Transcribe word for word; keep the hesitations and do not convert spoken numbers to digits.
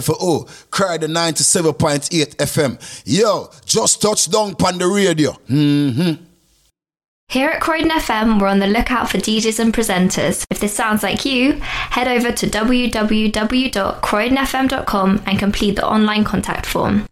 For oh, cry the ninety-seven point eight F M. Yo, just touched down on the radio. Mm-hmm. Here at Croydon F M, we're on the lookout for D Js and presenters. If this sounds like you, head over to w w w dot croydon f m dot com and complete the online contact form.